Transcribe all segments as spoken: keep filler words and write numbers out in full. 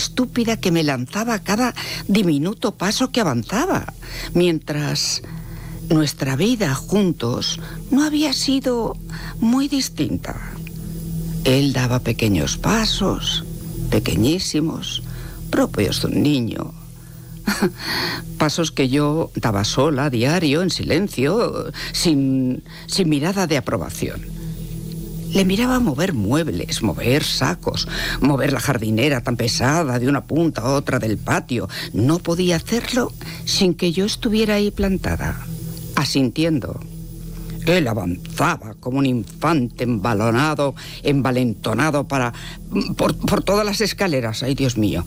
estúpida que me lanzaba a cada diminuto paso que avanzaba, mientras nuestra vida juntos no había sido muy distinta. Él daba pequeños pasos, pequeñísimos, propios de un niño. Pasos que yo daba sola, a diario, en silencio, sin, sin mirada de aprobación. Le miraba mover muebles, mover sacos, mover la jardinera tan pesada de una punta a otra del patio. No podía hacerlo sin que yo estuviera ahí plantada, asintiendo. Él avanzaba como un infante embalonado, envalentonado para, por, por todas las escaleras. ¡Ay, Dios mío!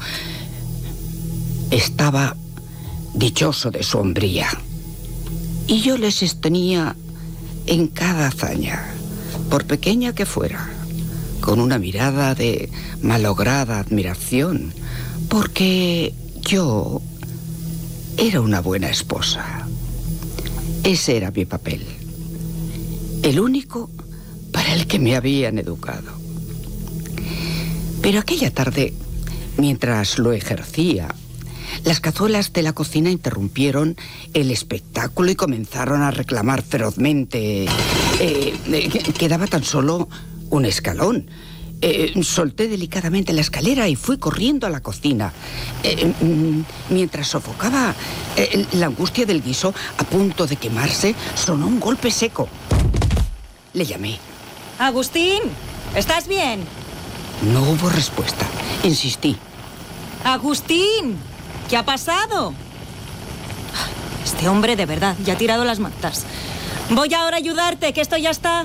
Estaba dichoso de su hombría. Y yo le sostenía en cada hazaña, por pequeña que fuera, con una mirada de malograda admiración, porque yo era una buena esposa. Ese era mi papel, el único para el que me habían educado. Pero aquella tarde, mientras lo ejercía, las cazuelas de la cocina interrumpieron el espectáculo y comenzaron a reclamar ferozmente. Eh, eh, quedaba tan solo un escalón. Eh, solté delicadamente la escalera y fui corriendo a la cocina. Eh, mientras sofocaba eh, la angustia del guiso a punto de quemarse, sonó un golpe seco. Le llamé. Agustín, ¿estás bien? No hubo respuesta. Insistí. Agustín, ¿qué ha pasado? Este hombre de verdad ya ha tirado las mantas. Voy ahora a ayudarte, que esto ya está.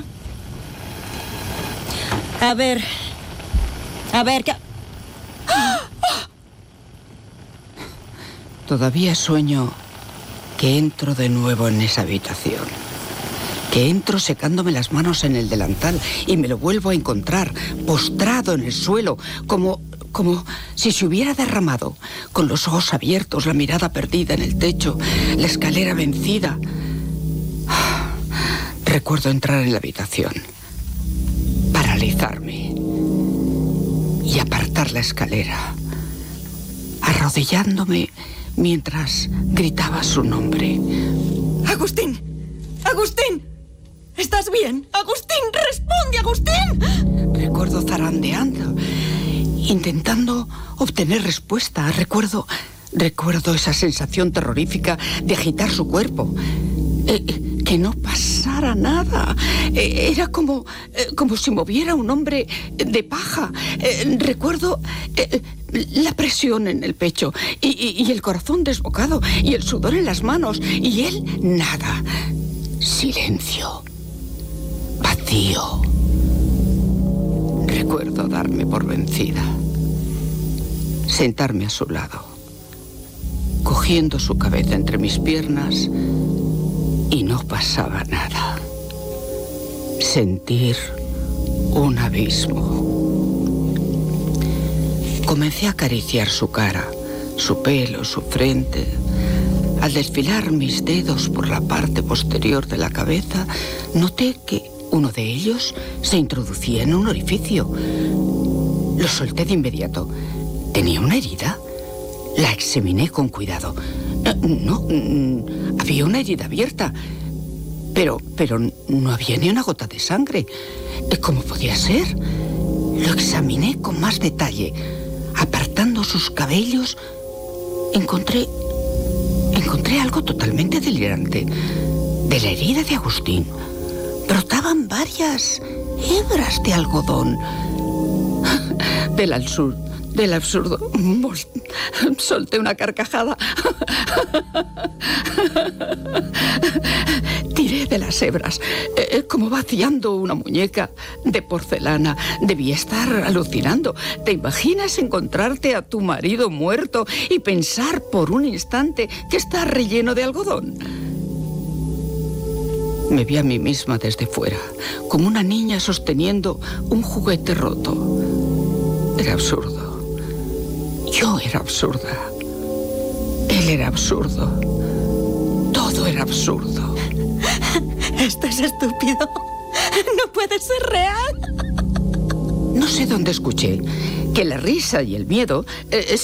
A ver... A ver, ¿qué...? Todavía sueño que entro de nuevo en esa habitación. Que entro secándome las manos en el delantal y me lo vuelvo a encontrar postrado en el suelo, como, como si se hubiera derramado, con los ojos abiertos, la mirada perdida en el techo, la escalera vencida. Recuerdo entrar en la habitación, paralizarme y apartar la escalera, arrodillándome mientras gritaba su nombre. ¡Agustín! ¡Agustín! ¿Estás bien? ¡Agustín! ¡Responde, Agustín! Recuerdo zarandeando, intentando obtener respuesta. Recuerdo, recuerdo esa sensación terrorífica de agitar su cuerpo. Eh, que no pasara nada. Eh, era como, eh, como si moviera un hombre de paja. Eh, recuerdo eh, la presión en el pecho y, y, y el corazón desbocado y el sudor en las manos. Y él, nada. Silencio. Vacío. Recuerdo darme por vencida. Sentarme a su lado, cogiendo su cabeza entre mis piernas, y no pasaba nada. Sentir un abismo. Comencé a acariciar su cara, su pelo, su frente. Al desfilar mis dedos por la parte posterior de la cabeza, noté que uno de ellos se introducía en un orificio. Lo solté de inmediato. ¿Tenía una herida? La examiné con cuidado. No, no, había una herida abierta, pero, pero no había ni una gota de sangre. ¿Cómo podía ser? Lo examiné con más detalle. Apartando sus cabellos, encontré, encontré algo totalmente delirante. De la herida de Agustín brotaban varias hebras de algodón. Del absurdo, del absurdo, solté una carcajada. Tiré de las hebras, eh, como vaciando una muñeca de porcelana. Debí estar alucinando. ¿Te imaginas encontrarte a tu marido muerto y pensar por un instante que está relleno de algodón? Me vi a mí misma desde fuera, como una niña sosteniendo un juguete roto. Era absurdo. Yo era absurda. Él era absurdo. Todo era absurdo. Esto es estúpido. No puede ser real. No sé dónde escuché que la risa y el miedo eh,